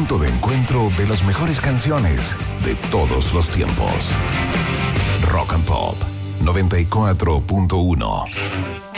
punto de encuentro de las mejores canciones de todos los tiempos. Rock and Pop 94.1.